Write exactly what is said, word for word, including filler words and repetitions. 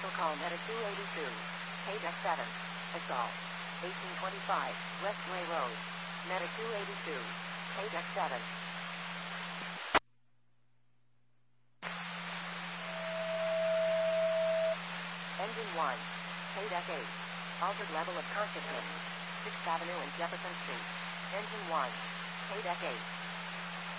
Commercial call Meta two eighty-two. K deck seven. Assault. eighteen twenty-five, Westway Road. Meta two eighty-two. K deck seven. Engine one. K deck eight. Altered level of consciousness. sixth Avenue and Jefferson Street. Engine one. K deck eight.